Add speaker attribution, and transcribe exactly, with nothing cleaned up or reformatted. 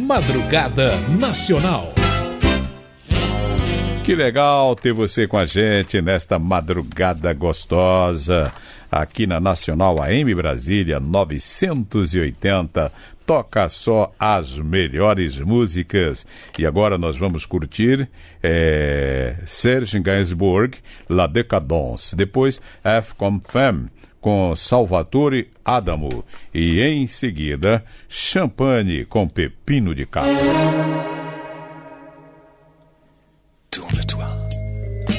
Speaker 1: Madrugada Nacional.
Speaker 2: Que legal ter você com a gente nesta madrugada gostosa, aqui na Nacional A M Brasília novecentos e oitenta. Toca só as melhores músicas. E agora nós vamos curtir é, Serge Gainsbourg, La Décadence. Depois F comme Femme, com Salvatore Adamo. E em seguida, Champagne com Pepino de Cabo.